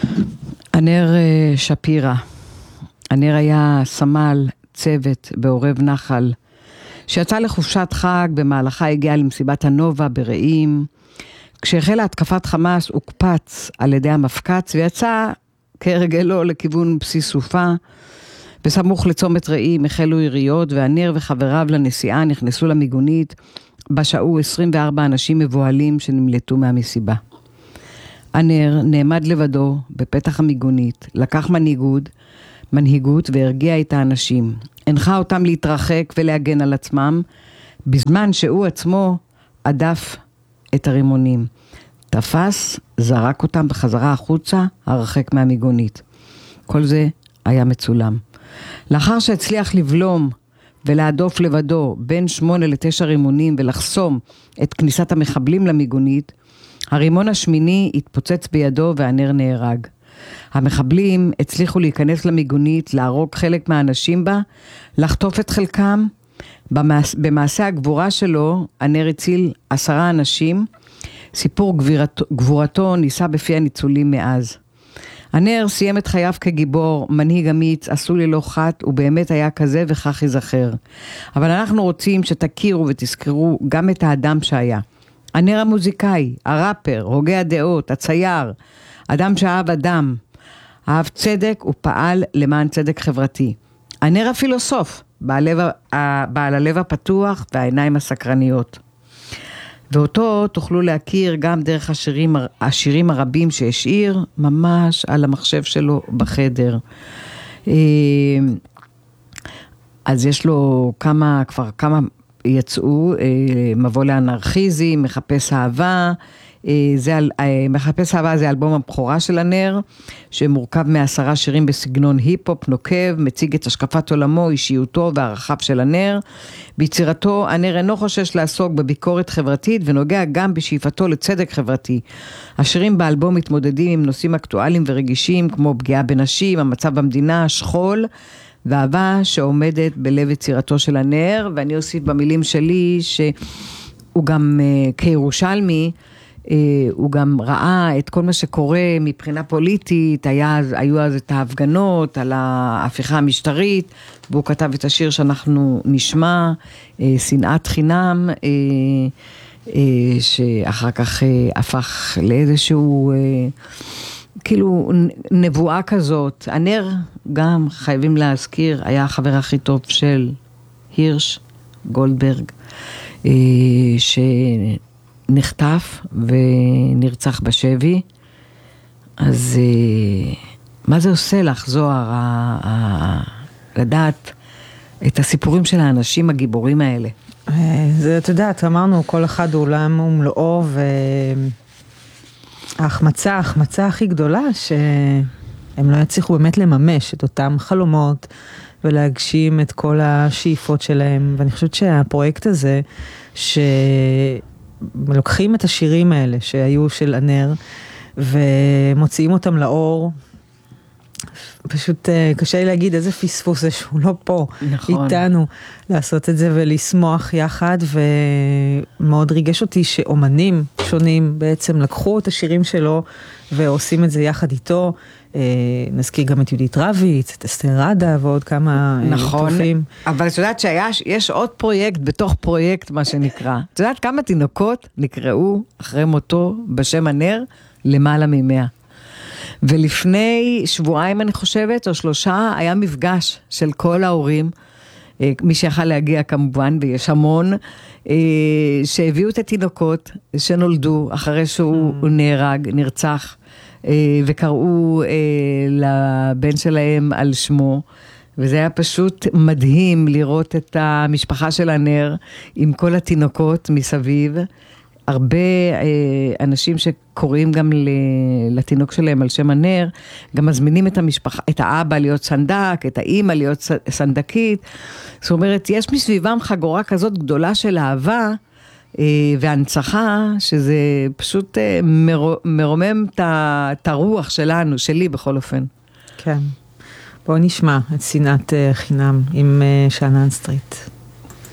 ענר שפירא. ענר היה סמל צוות בעורב נחל, שיצא לחופשת חג, במהלכה הגיע למסיבת הנובה ברעים. כשהחלה התקפת חמאס הוקפץ על ידי המפקץ, ויצא כרגלו לכיוון בסיס סופה. בסמוך לצומת רעים החלו יריות, וענר וחבריו לנסיעה נכנסו למיגונית, בשעו 24 אנשים מבוהלים שנמלטו מהמסיבה. ענר נעמד לבדו בפתח המיגונית, לקח מנהיגות והרגיע את האנשים. הנחה אותם להתרחק ולהגן על עצמם, בזמן שהוא עצמו עדף את הרימונים. תפס, זרק אותם בחזרה החוצה, הרחק מהמיגונית. כל זה היה מצולם. לאחר שהצליח לבלום ולהדוף לבדו בין 8 ל-9 רימונים ולחסום את כניסת המחבלים למיגונית, הרימון השמיני התפוצץ בידו והענר נהרג. המחבלים הצליחו להיכנס למיגונית, להרוג חלק מהאנשים בה, לחטוף את חלקם. במעשה הגבורה שלו, ענר הציל 10 אנשים. סיפור גבורתו ניסה בפי הניצולים מאז. ענר סיים את חייו כגיבור, מנהיג אמיץ, עשו ללא חת, הוא באמת היה כזה וכך ייזכר. אבל אנחנו רוצים שתכירו ותזכרו גם את האדם שהיה. ענר המוזיקאי, הראפר, הוגה הדעות, הצייר, אדם שאהב אדם, אהב צדק ופעל למען צדק חברתי. ענר הפילוסוף, בעל הלב הפתוח והעיניים הסקרניות. ואותו תוכלו להכיר גם דרך השירים הרבים שהשאיר, ממש על המחשב שלו בחדר. אז יש לו כבר כמה יצאו, מבוא לאנרכיזם, מחפש אהבה, מחפש אהבה זה אלבום הבכורה של ענר, שמורכב מ10 שירים בסגנון היפ-הופ נוקב, מציג את השקפת עולמו, אישיותו והערכיו של ענר. ביצירתו ענר אינו חושש לעסוק בביקורת חברתית, ונוגע גם בשאיפתו לצדק חברתי. השירים באלבום מתמודדים עם נושאים אקטואליים ורגישים, כמו פגיעה בנשים, המצב במדינה, שכול, ואהבה שעומדת בלב יצירתו של ענר. ואני אוסיף במילים שלי שהוא גם כירושלמי, הוא גם ראה את כל מה שקורה מבחינה פוליטית, היו אז את ההפגנות על ההפיכה המשטרית, והוא כתב את השיר שאנחנו נשמע, שנאת חינם, שאחר כך הפך לאיזשהו, כאילו נבואה כזאת. ענר גם, חייבים להזכיר, היה החבר הכי טוב של הירש גולדברג, נחטף ונרצח בשבי. אז מה זה עושה לך, זוהר, לדעת את הסיפורים של האנשים הגיבורים האלה? זה, את יודעת, אמרנו, כל אחד הוא עולם ומלואו, וההחמצה הכי גדולה, שהם לא יצליחו באמת לממש את אותם חלומות, ולהגשים את כל השאיפות שלהם. ואני חושבת שהפרויקט הזה, לוקחים את השירים האלה שהיו של ענר ומוציאים אותם לאור, פשוט קשה לי להגיד איזה פספוס זה שהוא לא פה, נכון. איתנו לעשות את זה ולשמוח יחד. ומאוד ריגש אותי שאומנים שונים בעצם לקחו את השירים שלו ועושים את זה יחד איתו. נזכיר גם את יהודית רביץ, את אסתר רדה ועוד כמה נכון, טובים. אבל את יודעת שיש עוד פרויקט בתוך פרויקט, מה שנקרא. את יודעת כמה תינוקות נקראו אחרי מותו בשם ענר? למעלה מ100. ולפני שבועיים אני חושבת, או 3, היה מפגש של כל ההורים, מי שיכל להגיע כמובן, ויש המון, שהביאו את התינוקות שנולדו אחרי שהוא נרצח, וקראו לבן שלהם על שמו, וזה היה פשוט מדהים לראות את המשפחה של ענר עם כל התינוקות מסביב. הרבה אנשים שקוראים גם לתינוק שלהם על שם ענר, גם מזמינים את המשפחה, את האבא להיות סנדק, את האמא להיות סנדקית. זאת אומרת, יש מסביבם חגורה כזאת גדולה של אהבה והנצחה, שזה פשוט מרומם את הרוח שלנו, שלי בכל אופן. כן. בואו נשמע את שנאת חינם עם שאנן סטריט.